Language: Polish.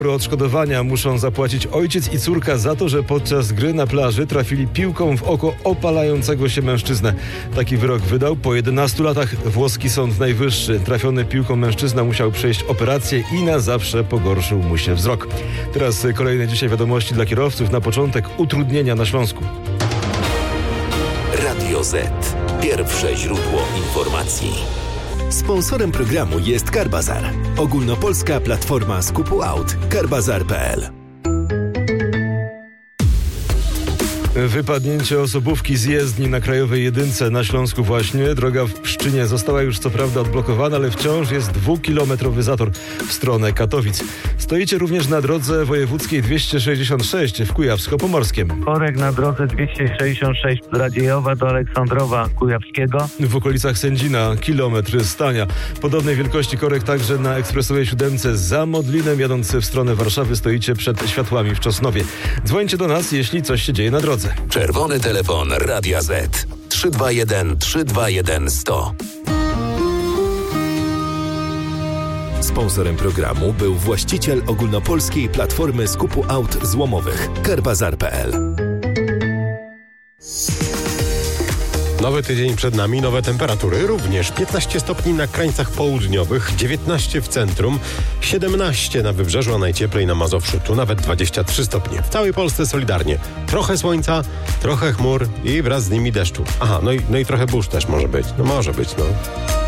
Odszkodowania muszą zapłacić ojciec i córka za to, że podczas gry na plaży trafili piłką w oko opalającego się mężczyznę. Taki wyrok wydał po 11 latach włoski Sąd Najwyższy. Trafiony piłką mężczyzna musiał przejść operację i na zawsze pogorszył mu się wzrok. Teraz kolejne dzisiaj wiadomości dla kierowców. Na początek utrudnienia na Śląsku. Radio Z. Pierwsze źródło informacji. Sponsorem programu jest Carbazar. Ogólnopolska platforma skupu aut. Carbazar.pl. Wypadnięcie osobówki z jezdni na Krajowej Jedynce na Śląsku właśnie. Droga w Pszczynie została już co prawda odblokowana, ale wciąż jest 2-kilometrowy zator w stronę Katowic. Stoicie również na drodze wojewódzkiej 266 w Kujawsko-Pomorskiem. Korek na drodze 266 z Radziejowa do Aleksandrowa Kujawskiego. W okolicach Sędzina kilometr stania. Podobnej wielkości korek także na ekspresowej 7 za Modlinem jadąc w stronę Warszawy stoicie przed światłami w Czosnowie. Dzwońcie do nas, jeśli coś się dzieje na drodze. Czerwony telefon Radia Z 321 321 100. Sponsorem programu był właściciel ogólnopolskiej platformy skupu aut złomowych Carbazar.pl. Nowy tydzień przed nami, nowe temperatury również. 15 stopni na krańcach południowych, 19 w centrum, 17 na wybrzeżu, a najcieplej na Mazowszu. Tu nawet 23 stopnie. W całej Polsce solidarnie. Trochę słońca, trochę chmur i wraz z nimi deszczu. Aha, no i trochę burz też może być. No może być, no.